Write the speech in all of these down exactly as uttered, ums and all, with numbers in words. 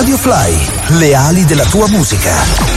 Radio Fly, le ali della tua musica.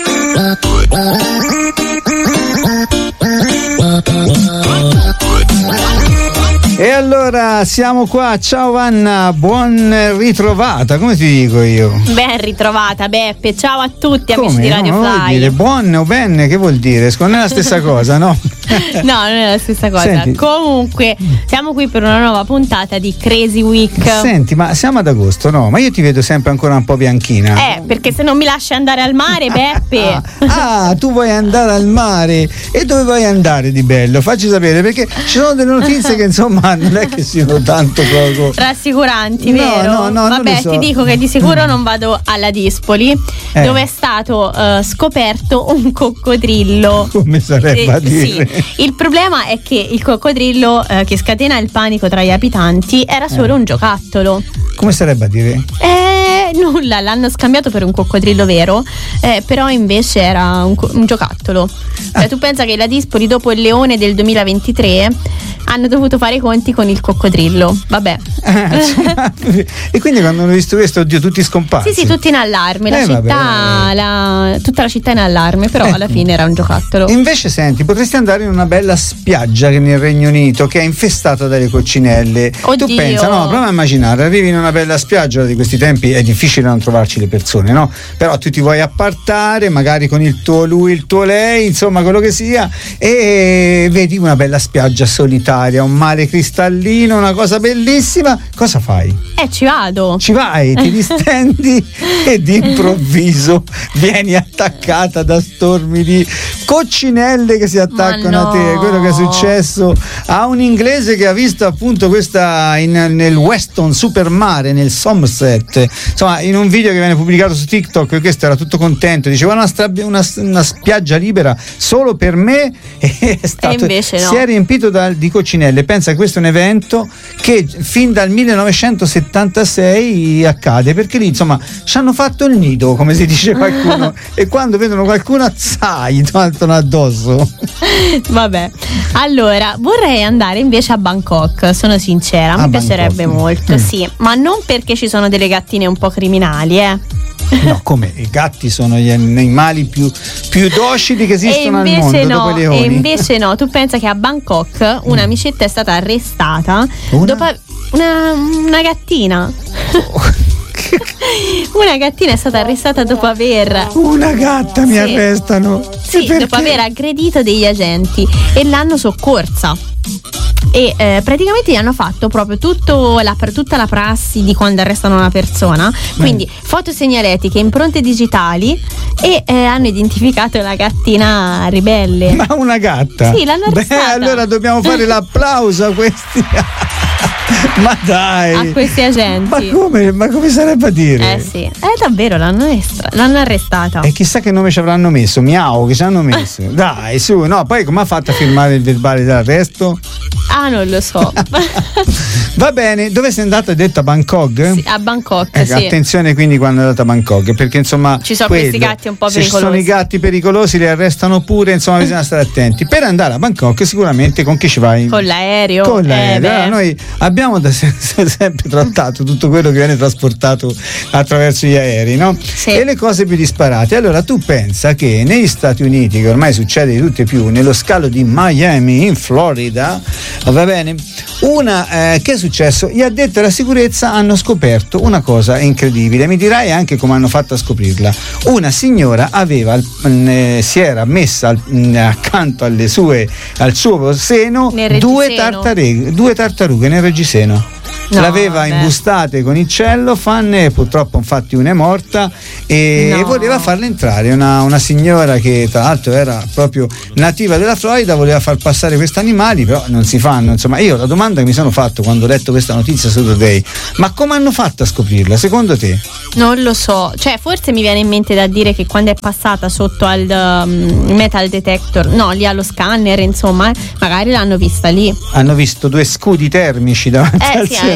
E allora siamo qua, ciao Vanna, buon ritrovata, come ti dico io? Ben ritrovata Beppe, ciao a tutti amici come? di Radio no, Fly. Dire buon o ben, che vuol dire? Secondo me è la stessa cosa, no? No, non è la stessa cosa. Senti. Comunque siamo qui per una nuova puntata di Crazy Week. Senti, ma siamo ad agosto, no? Ma io ti vedo sempre ancora un po' bianchina. Eh, perché se non mi lasci andare al mare, Beppe. Ah, tu vuoi andare al mare? E dove vuoi andare di bello? Facci sapere, perché ci sono delle notizie che insomma non è che siano tanto poco rassicuranti, no, vero? no, no, Vabbè, non lo so. ti dico che di sicuro non vado alla Dispoli, eh. dove è stato uh, scoperto un coccodrillo. Come sarebbe eh, a dire? Sì. Il problema è che il coccodrillo uh, che scatena il panico tra gli abitanti era solo eh. un giocattolo. Come sarebbe a dire? Eh, nulla, l'hanno scambiato per un coccodrillo vero, eh, però invece era un, un giocattolo. Cioè, Ah. tu pensa che la Dispoli dopo il leone del duemilaventitré hanno dovuto fare i conti con il coccodrillo. Vabbè. Ah, cioè, e quindi quando hanno visto questo, oddio, tutti scomparsi. Sì, sì, tutti in allarme. La Eh, città, vabbè. la, tutta la città in allarme, però Eh. alla fine era un giocattolo. Invece senti, potresti andare in una bella spiaggia che nel Regno Unito che è infestata dalle coccinelle. Oddio. Tu pensa, no, prova a immaginare, arrivi in una bella spiaggia di questi tempi, è difficile non trovarci le persone, no? Però tu ti vuoi appartare, magari con il tuo lui, il tuo lei, insomma quello che sia, e vedi una bella spiaggia solitaria, un mare cristallino, una cosa bellissima. Cosa fai? Eh, ci vado. Ci vai, ti distendi e d'improvviso vieni attaccata da stormi di coccinelle che si attaccano Ma no. a te. È quello che è successo a un inglese che ha visto appunto questa in, nel Weston Supermare, nel Somerset, insomma, in un video che viene pubblicato su TikTok. Questo era tutto contento, diceva una, stra- una, una spiaggia libera solo per me, e è stato, E invece no. si è riempito da, di coccinelle. Pensa che questo è un evento che fin dal millenovecentosettantasei accade, perché lì insomma ci hanno fatto il nido, come si dice qualcuno, e quando vedono qualcuno zai, saltano addosso. Vabbè, allora vorrei andare invece a Bangkok, sono sincera, A mi piacerebbe Bangkok. molto, Mm. sì, ma non perché ci sono delle gattine un po' criminali, eh. No, come? I gatti sono gli animali più, più docili che esistono e al mondo, invece dopo i no, leoni. e invece no, tu pensa che a Bangkok un'amicetta è stata arrestata Una? dopo una, una gattina. Una gattina è stata arrestata dopo aver Una gatta mi Sì. arrestano. Sì, E perché? dopo aver aggredito degli agenti e l'hanno soccorsa. E eh, praticamente gli hanno fatto proprio tutto la, per tutta la prassi di quando arrestano una persona, quindi foto segnaletiche, impronte digitali, e eh, hanno identificato la gattina ribelle. Ma una gatta? Sì, l'hanno Beh, arrestata. allora dobbiamo fare l'applauso a questi. Ma dai, A questi agenti. Ma come, ma come sarebbe a dire? Eh sì, eh davvero l'hanno, estra- l'hanno arrestata. E chissà che nome ci avranno messo, miau, che ci hanno messo. Dai, su, no, poi come ha fatto a firmare il verbale dell'arresto? Ah, non lo so. Va bene, dove sei andata? Hai detto a Bangkok? Sì, a Bangkok, Ecco, sì. attenzione quindi quando è andata a Bangkok, perché insomma Ci sono quello, questi gatti un po' se ci sono pericolosi. i gatti pericolosi li arrestano pure, insomma bisogna stare attenti. Per andare a Bangkok sicuramente con chi ci vai? Con l'aereo. Con Eh, l'aereo. beh. Allora, noi abbiamo da se- se- sempre trattato tutto quello che viene trasportato attraverso gli aerei, no? Sì. E le cose più disparate. Allora tu pensa che negli Stati Uniti, che ormai succede di tutto e più, nello scalo di Miami in Florida, va bene, una eh, che è successo? Gli addetti alla sicurezza hanno scoperto una cosa incredibile. Mi dirai anche come hanno fatto a scoprirla. Una signora aveva eh, si era messa al- mh, accanto alle sue al suo seno Nel due, reggiseno. tartarughe, due tartarughe nel reggiseno. No, L'aveva vabbè. imbustate con il cellofan, purtroppo infatti una è morta, e No. voleva farla entrare. Una, una signora che tra l'altro era proprio nativa della Florida, voleva far passare questi animali, però non si fanno. Insomma, io la domanda che mi sono fatto quando ho letto questa notizia su Today: ma come hanno fatto a scoprirla secondo te? Non lo so, cioè forse mi viene in mente da dire che quando è passata sotto al um, metal detector, no, lì allo scanner, insomma, eh, magari l'hanno vista lì. Hanno visto due scudi termici davanti Eh al sì, seno.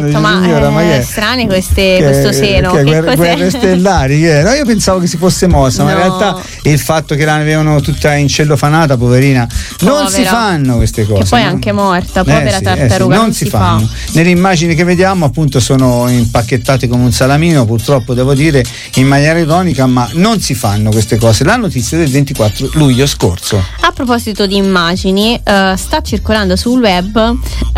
dicendo, detto, ma, signora, eh, ma che è? strane queste, Che- questo seno. che Che guerre, cos'è? guerre stellari, che era? Io pensavo che si fosse mossa, ma in No. realtà il fatto che l'avevano tutta incellofanata, poverina, non si Povera. fanno queste cose. Che poi è no? anche morta, Eh povera sì, tartaruga. eh sì, non, non si si fanno. fa. Nelle immagini che vediamo, appunto, sono impacchettate come un salamino, purtroppo devo dire in maniera ironica, ma non si fanno queste cose. La notizia del ventiquattro luglio scorso. A proposito di immagini, eh, sta circolando sul web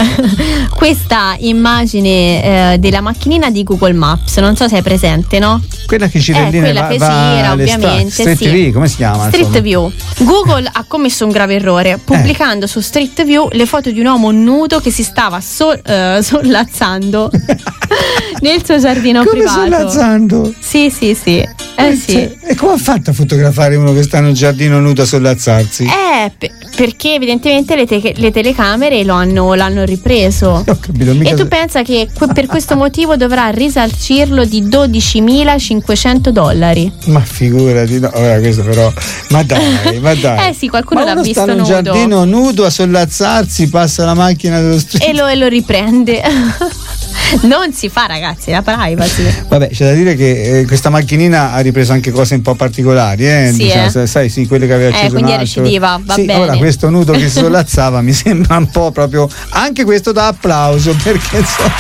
questa immagine eh, della macchinina di Google Maps. Non so se è presente, no? Quella che ci Eh, rendina quella va, che va gira, alle sta- ovviamente. Street sì. T V, come si chiama? Street insomma? View. Google ha commesso un grave errore pubblicando su Street View le foto di un uomo nudo che si stava so- eh, sollazzando nel suo giardino Come privato. sollazzando? Sì, sì, sì. Eh sì. Cioè, e come ha fatto a fotografare uno che sta in un giardino nudo a sollazzarsi? Eh, pe- perché evidentemente le, te- le telecamere lo hanno, l'hanno ripreso. Ho capito, mica E tu se- pensa che que- per questo motivo dovrà risarcirlo di dodicimilacinquecento dollari. Ma figurati, no, ora questo però, ma dai, ma dai. Eh sì, qualcuno ma l'ha uno visto sta in un nudo. giardino nudo a sollazzarsi, passa la macchina dello street. E lo, e lo riprende. Non si fa, ragazzi, la privacy. Vabbè, c'è da dire che eh, questa macchinina ha ripreso anche cose un po' particolari, eh? Sì, diciamo, eh. sai- sai, sì, quelle che aveva Eh, acceso quindi un è altro. recidiva, va sì, bene. ora questo nudo che si sollazzava mi sembra un po' proprio, anche questo da applauso, perché insomma,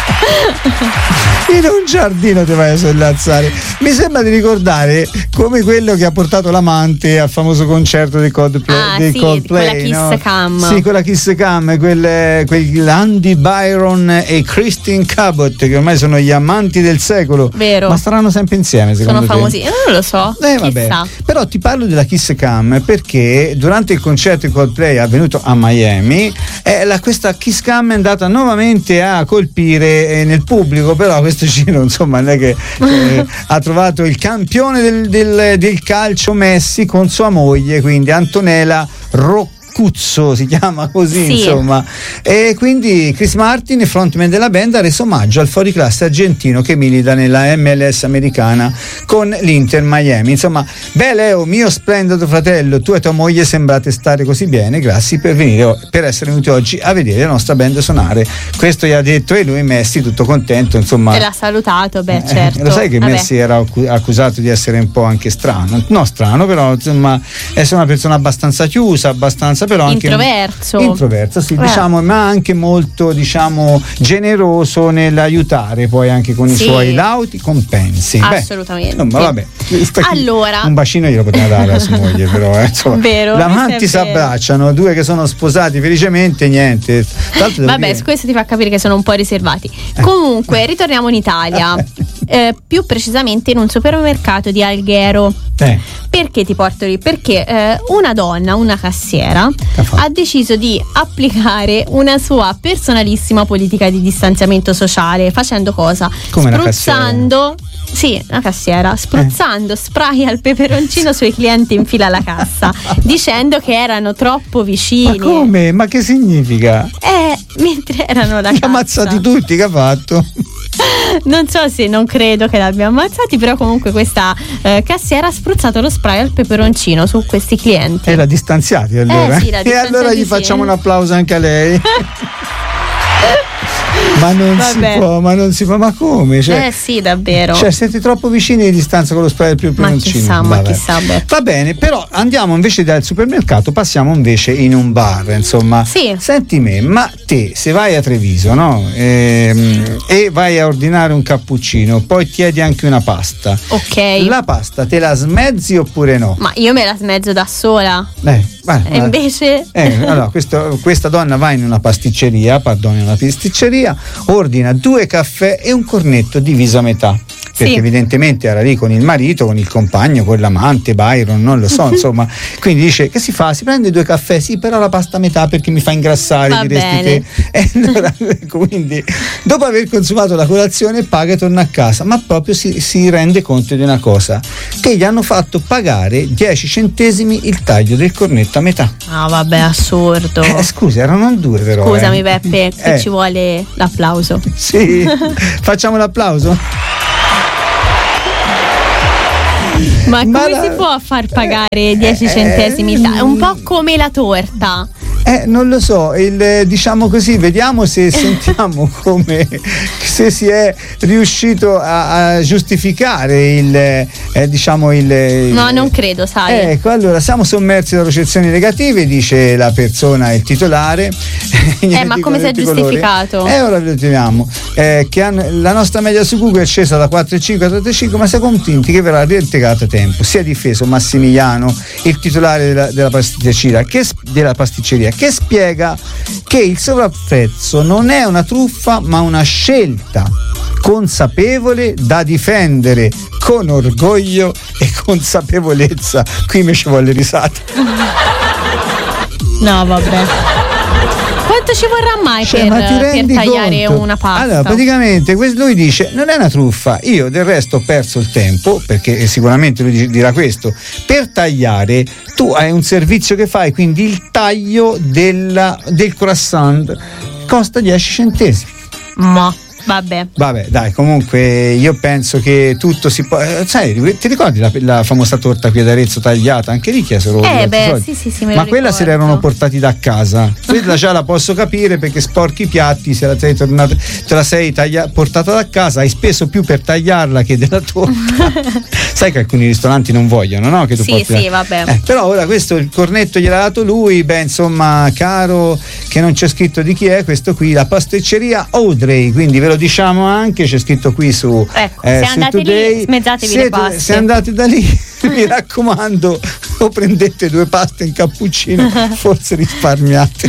in un giardino ti vai a sollazzare. Mi sembra di ricordare come quello che ha portato l'amante al famoso concerto dei Coldplay, Ah, dei sì, Coldplay, quella Kiss no? Cam. Sì, quella Kiss Cam, quel, quel Andy Byron e Christine Cabot, che ormai sono gli amanti del secolo. Vero. Ma staranno sempre insieme, secondo Sono te? famosi. Eh, non lo so. Eh, vabbè. Chissà. Però ti parlo della Kiss Cam perché durante il concerto di Coldplay avvenuto a Miami, eh, la, questa Kiss Cam è andata nuovamente a colpire eh, nel pubblico, però questo giro insomma non è che eh, ha trovato il campione del, del, del calcio Messi con sua moglie, quindi Antonella Roccuzzo si chiama così, Sì. insomma, e quindi Chris Martin, il frontman della band, ha reso omaggio al fuoriclasse argentino che milita nella M L S americana con l'Inter Miami. Insomma, beh Leo, mio splendido fratello, tu e tua moglie sembrate stare così bene, grazie per venire, per essere venuti oggi a vedere la nostra band suonare. Questo gli ha detto, e lui Messi tutto contento, insomma. E l'ha salutato, beh, Eh, certo. lo sai che Vabbè. Messi era accu- accusato di essere un po' anche strano, no strano, però insomma essere una persona abbastanza chiusa, abbastanza però anche Introverso. introverso, sì, Eh. diciamo, ma anche molto, diciamo, generoso nell'aiutare poi anche con i Sì. suoi lauti compensi. Beh, Assolutamente. insomma, vabbè. Allora. Un bacino glielo poteva dare a sua moglie, però, eh, insomma. Vero, Davanti questo si è vero. abbracciano, due che sono sposati felicemente, niente. Tra l'altro devo Vabbè, dire- questo ti fa capire che sono un po' riservati. Comunque, ritorniamo in Italia. Eh, più precisamente in un supermercato di Alghero. eh, Perché ti porto lì? Perché eh, una donna, una cassiera, Che ha fatto? ha deciso di applicare una sua personalissima politica di distanziamento sociale. Facendo cosa? Come una Spruzzando. Sì, una cassiera, spruzzando spray al peperoncino sui clienti in fila alla cassa, dicendo che erano troppo ma vicini. come? Ma che significa? Eh, mentre erano alla Li ha cassa. ammazzati tutti, che ha fatto? Non so se, non credo che l'abbia ammazzati, però comunque questa eh, cassiera ha spruzzato lo spray al peperoncino su questi clienti. E la distanziati allora. Eh sì, la e allora distanziati gli sì. facciamo un applauso anche a lei. Ma non Vabbè. si può, ma non si può, ma come? Cioè, Eh sì, davvero. Cioè, siete troppo vicini di distanza con lo spray del Ma peperoncino. chissà, ma Vabbè. chissà, beh. Va bene, però andiamo invece dal supermercato, passiamo invece in un bar, insomma. Sì. Senti me, ma te se vai a Treviso, no? Ehm, e vai a ordinare un cappuccino, poi chiedi anche una pasta. Ok. La pasta te la smezzi oppure no? Ma io me la smezzo da sola. Eh, guarda, E guarda. invece. Eh, allora, questo- questa donna va in una pasticceria, pardon, in una pasticceria, ordina due caffè e un cornetto diviso a metà. Perché Sì. evidentemente era lì con il marito, con il compagno, con l'amante, Byron, non lo so, insomma. Quindi dice: che si fa? Si prende due caffè, sì, però la pasta a metà perché mi fa ingrassare, Va diresti bene. te. E allora, quindi, dopo aver consumato la colazione, paga e torna a casa, ma proprio si, si rende conto di una cosa: che gli hanno fatto pagare dieci centesimi il taglio del cornetto a metà. Ah, vabbè, assurdo. Eh, scusa, erano due però. Scusami, eh. Beppe, qui Eh, ci vuole l'applauso. Sì, facciamo l'applauso. Ma Ma come la- si può far pagare dieci Eh, centesimi? il ta- È un po' come la torta. Eh, non lo so, il, diciamo così, vediamo se sentiamo come se si è riuscito a, a giustificare il, eh, diciamo il, il no, non credo, sai. Ecco, allora siamo sommersi da recensioni negative, dice la persona, il titolare. Eh, ma come si è giustificato? Eh, ora lo tiriamo. Eh, che hanno, la nostra media su Google è scesa da quattro virgola cinque a tre virgola cinque, ma siamo convinti che verrà reintegrata a tempo. Si è difeso Massimiliano, il titolare della, della pasticceria, che, della pasticceria, che spiega che il sovrapprezzo non è una truffa, ma una scelta consapevole da difendere con orgoglio e consapevolezza. Qui mi ci vuole risata. No, vabbè. Quanto ci vorrà mai cioè, per, per tagliare conto? Una pasta? Allora, praticamente lui dice: non è una truffa, io del resto ho perso il tempo, perché sicuramente lui dirà questo, per tagliare tu hai un servizio che fai, quindi il taglio della, del croissant costa dieci centesimi. Ma vabbè. Vabbè, dai, comunque io penso che tutto si può. Eh, sai, ti ricordi la, la famosa torta qui ad Arezzo tagliata? Anche lì chiesero. Eh, beh, sì, sì, sì, me ma lo quella ricordo. se l'erano portati da casa. Quella già la posso capire, perché sporchi i piatti, se la sei tornata, te la sei taglia, portata da casa, hai speso più per tagliarla che della torta. Sai che alcuni ristoranti non vogliono, no? Che tu sì, porti sì, la... vabbè. Eh, però ora questo il cornetto gliel'ha dato lui, beh, insomma, caro, che non c'è scritto di chi è questo qui, la pasticceria Audrey, quindi ve lo diciamo anche. C'è scritto qui su ecco, eh, se su andate Today, lì smezzatevi siete, le paste. se andate da lì mi raccomando, o prendete due paste in cappuccino, forse risparmiate.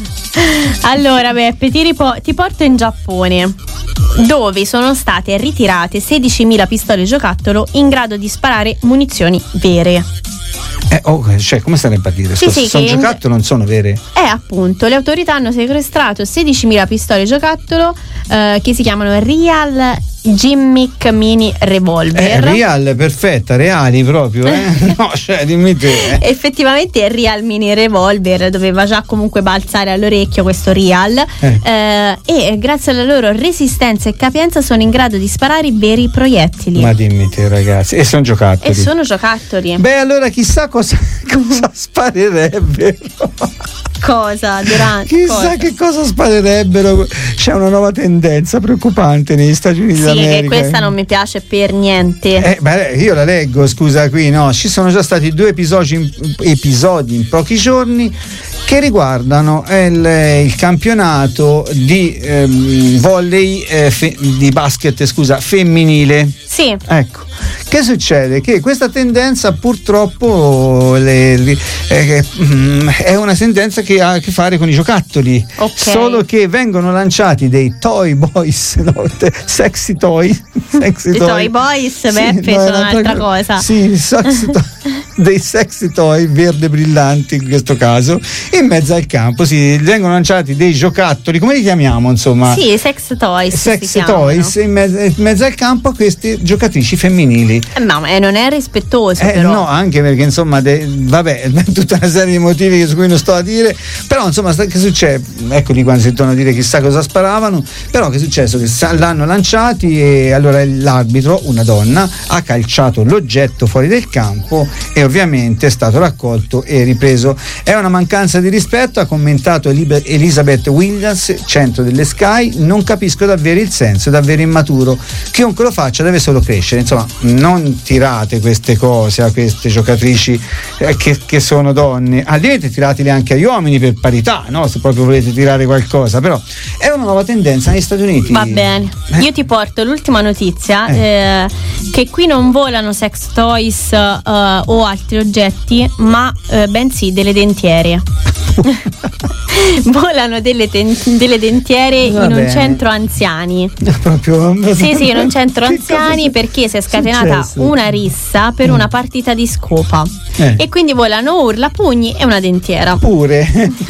Allora Beppe, ti, ripo- ti porto in Giappone, dove sono state ritirate sedicimila pistole giocattolo in grado di sparare munizioni vere. Eh, oh, cioè, come sarebbe a dire? Sì, So, sì, sono che- giocattolo, non sono vere. Eh, appunto, le autorità hanno sequestrato sedicimila pistole giocattolo eh, che si chiamano Real Gimmick Mini Revolver. Eh, real, perfetta, reali proprio, eh? No, cioè, dimmi te. Eh. Effettivamente il Real Mini Revolver doveva già comunque balzare all'orecchio questo Real Eh. eh, e grazie alla loro resistenza e capienza sono in grado di sparare veri proiettili. Ma dimmi te, ragazzi, e sono giocattoli. E sono giocattoli. Beh, allora chissà cosa, cosa sparerebbero. Cosa? Durante? Chissà cosa? che cosa sparerebbero. C'è una nuova tendenza preoccupante negli Stati Uniti Sì, d'America. che questa non mi piace per niente. Eh, beh, io la leggo, scusa, qui no, ci sono già stati due episodi in, episodi in pochi giorni che riguardano il, il campionato di ehm, volley eh, fe, di basket, scusa, femminile. Sì. Ecco, che succede? Che questa tendenza purtroppo le, le, eh, è una tendenza che ha a che fare con i giocattoli, Ok. solo che vengono lanciati dei toy boys, no, te- sexy toy, sexy I toy boys, Beppe, no, è sono un'altra cosa. Sì, sexy toy, dei sexy toy verde brillanti in questo caso, in mezzo al campo si vengono lanciati dei giocattoli, come li chiamiamo, insomma? Sì, sex toys. si Sex chiamano. toys in mezzo, in mezzo al campo a queste giocatrici femminili. Eh, ma eh, non è rispettoso, Eh, però. no, anche perché insomma de, vabbè, tutta una serie di motivi su cui non sto a dire, però insomma sta- che succede? Ecco di quando sentono dire chissà cosa sparavano, però che è successo? Che sa- l'hanno lanciati e allora l'arbitro, una donna, ha calciato l'oggetto fuori del campo e ovviamente è stato raccolto e ripreso. È una mancanza di rispetto, ha commentato Elibe- Elizabeth Williams, centro delle Sky. Non capisco davvero il senso, è davvero immaturo. Chiunque lo faccia deve solo crescere. Insomma, non tirate queste cose a queste giocatrici eh, che, che sono donne, altrimenti tiratele anche agli uomini per parità, no? Se proprio volete tirare qualcosa, però è una nuova tendenza negli Stati Uniti. Va bene, Eh. io ti porto l'ultima notizia, Eh. eh, che qui non volano sex toys eh, o altri oggetti, ma eh, bensì delle dentiere. Volano delle, ten- delle dentiere Va in un bene. centro anziani. Proprio, Sì, sì, in un centro Che cosa anziani, sia- perché si è scatenata successo? una rissa per una partita di scopa. Eh. E quindi volano urla, pugni e una dentiera. Pure.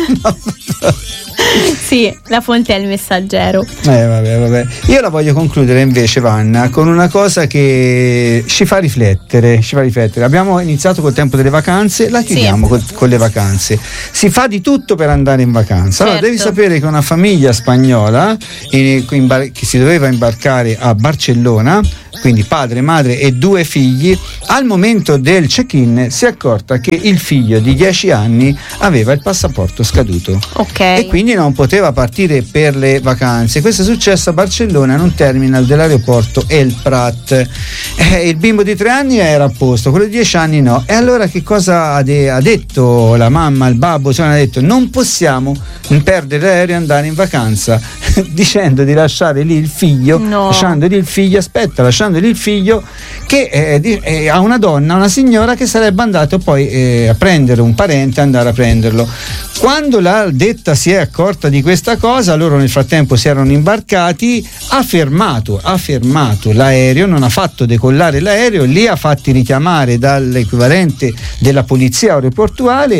Sì, la fonte è il Messaggero. Eh, vabbè, vabbè. Io la voglio concludere invece, Vanna, con una cosa che ci fa riflettere, ci fa riflettere. Abbiamo iniziato col tempo delle vacanze, la chiudiamo Sì. col- con le vacanze. Si fa di tutto per andare in vacanza. Allora Certo. devi sapere che una famiglia spagnola in, in bar- che si doveva imbarcare a Barcellona, quindi padre, madre e due figli, al momento del check-in si è accorta che il figlio di dieci anni aveva il passaporto scaduto. Ok. E quindi non poteva partire per le vacanze. Questo è successo a Barcellona in un terminal dell'aeroporto El Prat. Eh, il bimbo di tre anni era a posto, quello di dieci anni no. E allora che cosa ha, de- ha detto la mamma, il babbo? Cioè, ha detto: non possiamo perdere l'aereo e andare in vacanza, dicendo di lasciare lì il figlio, No. lasciando lì il figlio, aspetta, lasciando lì il figlio che eh, di- eh, a una donna, una signora che sarebbe andato poi eh, a prendere un parente, andare a prenderlo. Quando la detta si è accorta di questa cosa, loro nel frattempo si erano imbarcati, ha fermato, ha fermato l'aereo, non ha fatto decollare l'aereo, li ha fatti richiamare dall'equivalente della polizia aeroportuale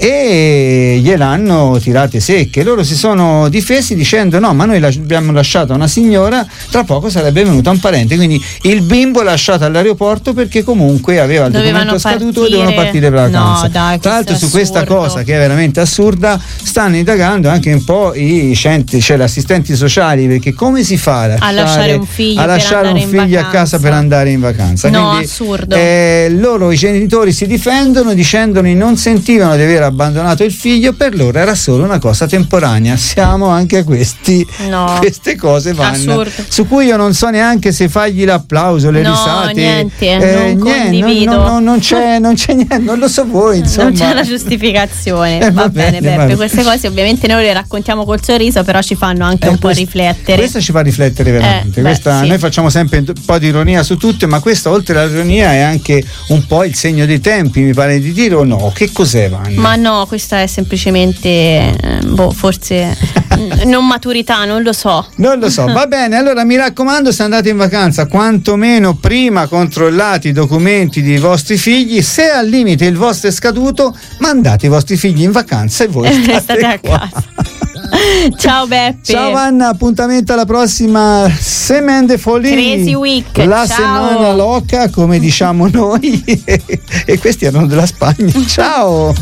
e gliel'hanno tirate secche. Loro si sono difesi dicendo: no, ma noi la- abbiamo lasciato una signora, tra poco sarebbe venuto un parente, quindi il bimbo lasciato all'aeroporto perché comunque aveva il Dovevano documento scaduto e partire. dovevano partire per la vacanza. No, dai, tra l'altro questo su è questa assurdo. cosa, che è veramente assurda, stanno indagando anche un po' i centri, cioè gli assistenti sociali, perché come si fa a lasciare, lasciare un figlio a, per lasciare andare un in figlio a vacanza? casa per andare in vacanza? No, Quindi, assurdo. eh, loro, i genitori, si difendono dicendo che non sentivano di aver abbandonato il figlio, per loro era solo una cosa temporanea. Siamo anche a questi, No. queste cose vanno, Assurdo. su cui io non so neanche se fargli l'applauso, le No, risate, niente, eh, non niente, condivido. non, non- non c'è, non c'è niente, non lo so voi, insomma. Non c'è la giustificazione. Eh, va, va bene, bene, Beppe. va- Queste cose ovviamente noi le raccontiamo col sorriso, però ci fanno anche Eh, un po' quest- riflettere. Questa ci fa riflettere veramente. Eh, beh, Questa- sì. Noi facciamo sempre un po' di ironia su tutto, ma questa, oltre all'ironia, è anche un po' il segno dei tempi, mi pare di dire, o no? Che cos'è, Vanna? Ma no, questa è semplicemente, eh, boh, forse n- non maturità, non lo so. Non lo so, va bene, allora mi raccomando, se andate in vacanza, quantomeno prima controllate i documenti dei vostri figli. Se al limite il vostro è scaduto, mandate i vostri figli in vacanza e voi state, State a qua. casa. Ciao Beppe. Ciao Vanna, appuntamento alla prossima Semaine de Folie, Crazy Week, la ciao. settimana loca, come diciamo noi. E questi erano della Spagna. Ciao.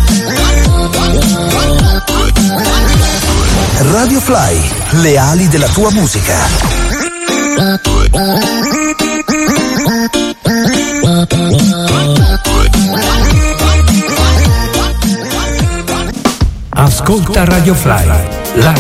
Radio Fly, le ali della tua musica. Ascolta Radio Fly, la